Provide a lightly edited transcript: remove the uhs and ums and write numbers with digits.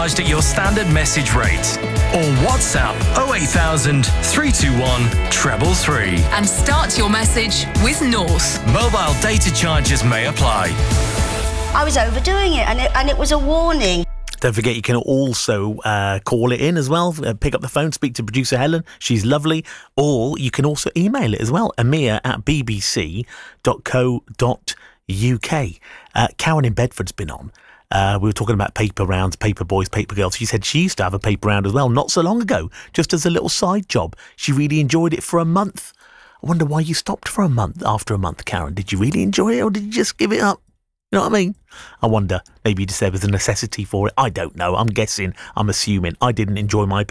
charged at your standard message rate. Or WhatsApp 08000 321 333. And start your message with North. Mobile data charges may apply. I was overdoing it, and it was a warning. Don't forget, you can also call it in as well. Pick up the phone, speak to producer Helen. She's lovely. Or you can also email it as well, amir@bbc.co.uk. Karen in Bedford's been on. We were talking about paper rounds, paper boys, paper girls. She said she used to have a paper round as well, not so long ago, just as a little side job. She really enjoyed it for a month. I wonder why you stopped for a month after a month, Karen. Did you really enjoy it, or did you just give it up? You know what I mean? I wonder, maybe you just said there was a necessity for it. I don't know. I'm guessing. I'm assuming. I didn't enjoy my